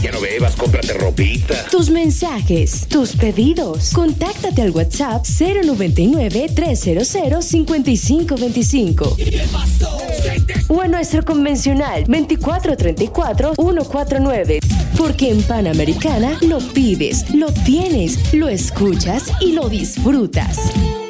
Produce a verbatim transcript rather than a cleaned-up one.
Ya no bebas, cómprate ropita. Tus mensajes, tus pedidos. Contáctate al WhatsApp cero noventa y nueve, trescientos cincuenta y cinco veinticinco. O a nuestro convencional veinticuatro treinta y cuatro, ciento cuarenta y nueve. Porque en Panamericana lo pides, lo tienes, lo escuchas y lo disfrutas.